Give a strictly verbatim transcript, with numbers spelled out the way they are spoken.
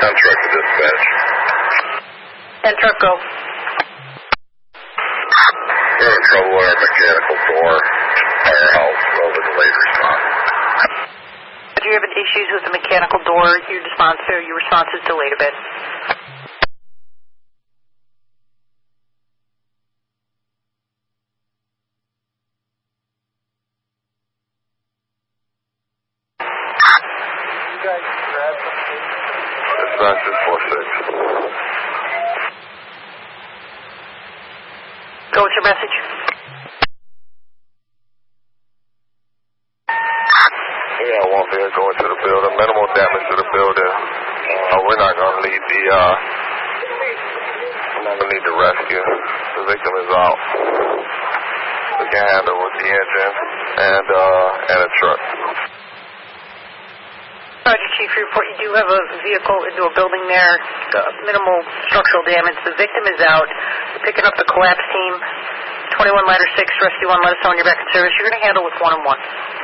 ten truck to dispatch. ten truck, go. We're in trouble with our mechanical door, firehouse, over the late response. Do you have issues with the mechanical door? Your response, or your response is delayed a bit. Dispatch is four six. Go with your message. Yeah, one vehicle into the building. Minimal damage to the building. Uh, we're not going to need the, uh, we're not going to need the rescue. The victim is out. We can handle with the engine and, uh, and a truck. Roger, Chief, report you do have a vehicle into a building there, uh, minimal structural damage. The victim is out. You're picking up the collapse team. twenty-one ladder six, rescue one, let us know when you're back in service. You're going to handle with one and one.